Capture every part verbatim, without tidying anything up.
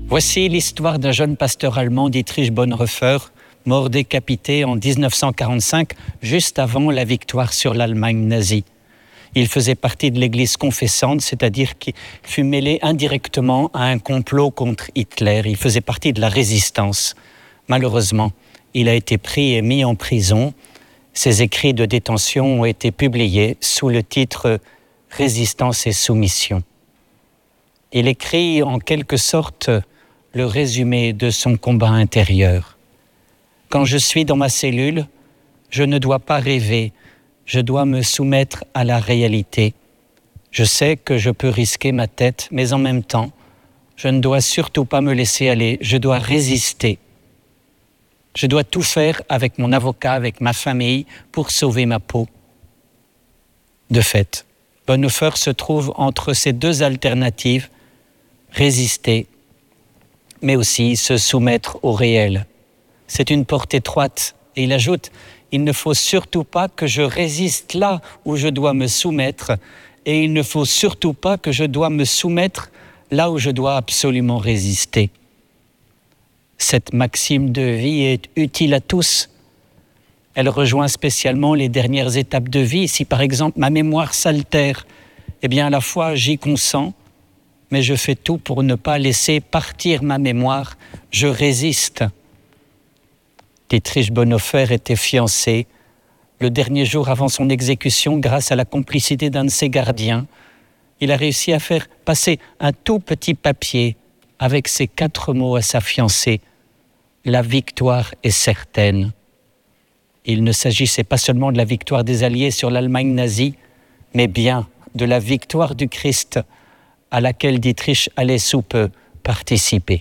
Voici l'histoire d'un jeune pasteur allemand, Dietrich Bonhoeffer, mort décapité en dix-neuf cent quarante-cinq, juste avant la victoire sur l'Allemagne nazie. Il faisait partie de l'Église confessante, c'est-à-dire qu'il fut mêlé indirectement à un complot contre Hitler. Il faisait partie de la résistance. Malheureusement, il a été pris et mis en prison. Ses écrits de détention ont été publiés sous le titre « Résistance et soumission ». Il écrit en quelque sorte le résumé de son combat intérieur. « Quand je suis dans ma cellule, je ne dois pas rêver, je dois me soumettre à la réalité. Je sais que je peux risquer ma tête, mais en même temps, je ne dois surtout pas me laisser aller, je dois résister. Je dois tout faire avec mon avocat, avec ma famille, pour sauver ma peau. » De fait, Bonhoeffer se trouve entre ces deux alternatives, résister, mais aussi se soumettre au réel. C'est une porte étroite, et il ajoute « Il ne faut surtout pas que je résiste là où je dois me soumettre, et il ne faut surtout pas que je dois me soumettre là où je dois absolument résister. » Cette maxime de vie est utile à tous. Elle rejoint spécialement les dernières étapes de vie. Si par exemple ma mémoire s'altère, eh bien à la fois j'y consens, mais je fais tout pour ne pas laisser partir ma mémoire. Je résiste. Dietrich Bonhoeffer était fiancé. Le dernier jour avant son exécution, grâce à la complicité d'un de ses gardiens, il a réussi à faire passer un tout petit papier avec ces quatre mots à sa fiancée. La victoire est certaine. Il ne s'agissait pas seulement de la victoire des Alliés sur l'Allemagne nazie, mais bien de la victoire du Christ à laquelle Dietrich allait sous peu participer.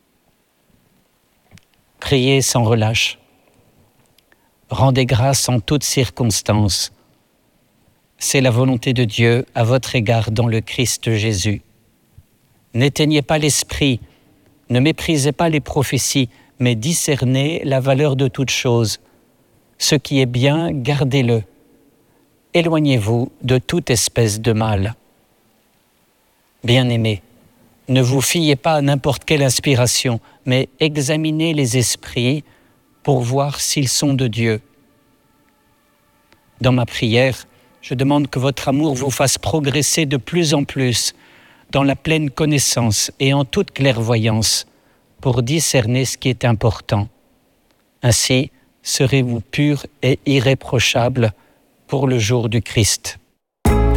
Priez sans relâche. Rendez grâce en toutes circonstances. C'est la volonté de Dieu à votre égard dans le Christ Jésus. N'éteignez pas l'esprit, ne méprisez pas les prophéties, mais discernez la valeur de toute chose. Ce qui est bien, gardez-le. Éloignez-vous de toute espèce de mal. Bien-aimés, ne vous fiez pas à n'importe quelle inspiration, mais examinez les esprits pour voir s'ils sont de Dieu. Dans ma prière, je demande que votre amour vous fasse progresser de plus en plus dans la pleine connaissance et en toute clairvoyance pour discerner ce qui est important. Ainsi, serez-vous purs et irréprochables pour le jour du Christ.